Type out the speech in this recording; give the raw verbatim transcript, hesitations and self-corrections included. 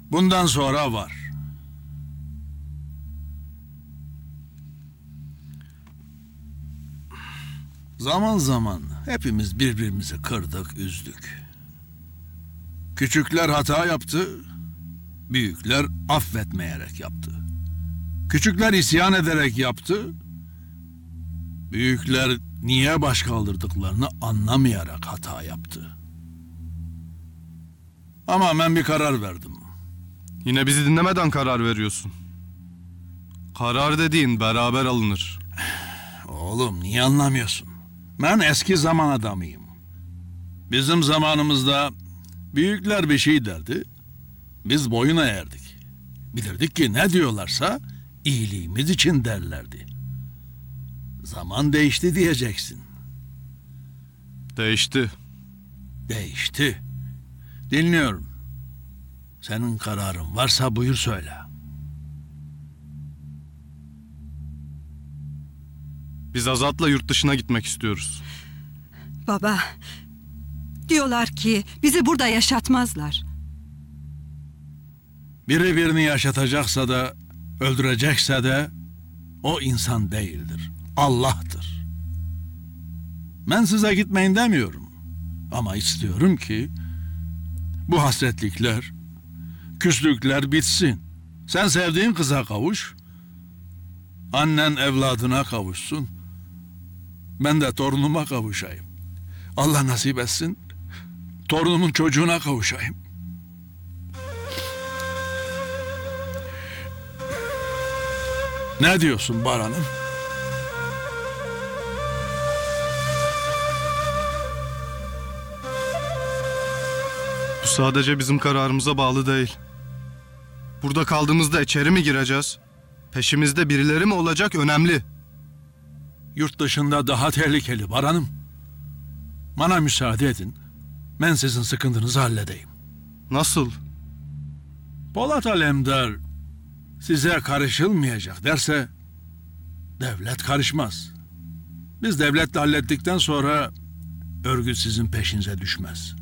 Bundan sonra var. Zaman zaman hepimiz birbirimizi kırdık, üzdük. Küçükler hata yaptı, büyükler affetmeyerek yaptı. Küçükler isyan ederek yaptı, büyükler niye baş kaldırdıklarını anlamayarak hata yaptı. Ama ben bir karar verdim. Yine bizi dinlemeden karar veriyorsun. Karar dediğin beraber alınır. Oğlum niye anlamıyorsun? Ben eski zaman adamıyım. Bizim zamanımızda büyükler bir şey derdi, biz boyun eğerdik. Bilirdik ki ne diyorlarsa iyiliğimiz için derlerdi. Zaman değişti diyeceksin. Değişti. Değişti. Dinliyorum. Senin kararın varsa buyur söyle. Biz Azat'la yurt dışına gitmek istiyoruz. Baba, diyorlar ki bizi burada yaşatmazlar. Biri birini yaşatacaksa da öldürecekse de o insan değildir. Allah'tır. Ben size gitmeyin demiyorum. Ama istiyorum ki bu hasretlikler, küslükler bitsin. Sen sevdiğin kıza kavuş, annen evladına kavuşsun, ben de torunuma kavuşayım. Allah nasip etsin, torunumun çocuğuna kavuşayım. Ne diyorsun Baran'ım? Bu sadece bizim kararımıza bağlı değil. Burada kaldığımızda içeri mi gireceğiz? Peşimizde birileri mi olacak önemli. Yurt dışında daha tehlikeli Baran'ım. Bana müsaade edin, ben sizin sıkıntınızı halledeyim. Nasıl? Polat Alemdar size karışılmayacak derse devlet karışmaz. Biz devletle hallettikten sonra örgüt sizin peşinize düşmez.